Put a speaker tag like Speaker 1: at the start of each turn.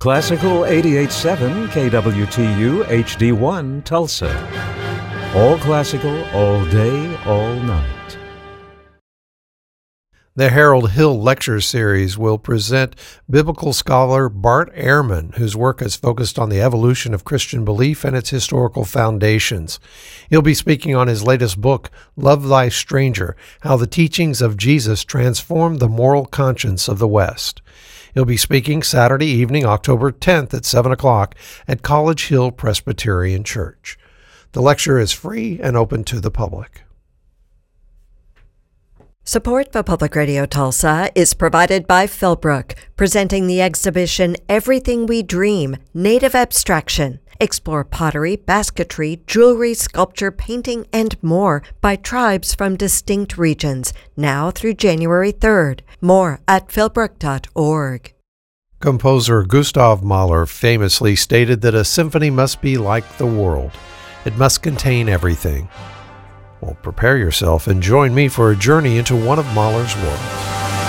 Speaker 1: Classical 88.7 KWTU HD1 Tulsa. All classical, all day, all night.
Speaker 2: The Harold Hill Lecture Series will present biblical scholar Bart Ehrman, whose work has focused on the evolution of Christian belief and its historical foundations. He'll be speaking on his latest book, Love Thy Stranger, How the Teachings of Jesus Transformed the Moral Conscience of the West. He'll be speaking Saturday evening, October 10th at 7 o'clock at College Hill Presbyterian Church. The lecture is free and open to the public.
Speaker 3: Support for Public Radio Tulsa is provided by Philbrook, presenting the exhibition Everything We Dream, Native Abstraction. Explore pottery, basketry, jewelry, sculpture, painting, and more by tribes from distinct regions, now through January 3rd. More at philbrook.org.
Speaker 2: Composer Gustav Mahler famously stated that a symphony must be like the world. It must contain everything. Well, prepare yourself and join me for a journey into one of Mahler's worlds.